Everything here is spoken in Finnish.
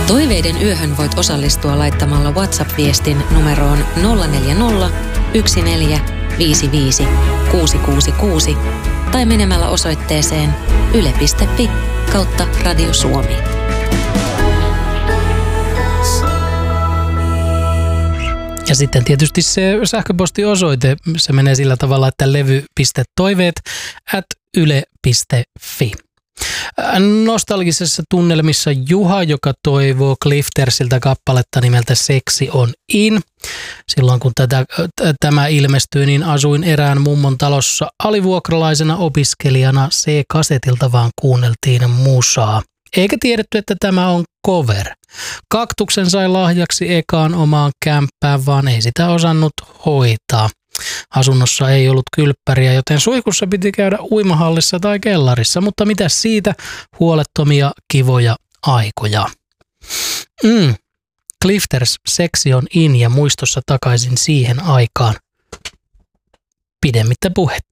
Toiveiden yöhön voit osallistua laittamalla WhatsApp-viestin numeroon 040 14 55 666 tai menemällä osoitteeseen yle.fi/Radio Suomi. Ja sitten tietysti se sähköpostiosoite, se menee sillä tavalla, että levy.toiveet@yle.fi. Nostalgisessa tunnelmissa Juha, joka toivoo Cliftersiltä kappaletta nimeltä Seksi on in. Silloin kun tämä ilmestyi, niin asuin erään mummon talossa alivuokralaisena opiskelijana. C-kasetilta vaan kuunneltiin musaa. Eikä tiedetty, että tämä on cover. Kaktuksen sai lahjaksi ekaan omaan kämppään, vaan ei sitä osannut hoitaa. Asunnossa ei ollut kylppäriä, joten suihkussa piti käydä uimahallissa tai kellarissa, mutta mitä siitä, huolettomia, kivoja aikoja. Clifters, Seksi on in ja muistossa takaisin siihen aikaan. Pidemmittä puhetta.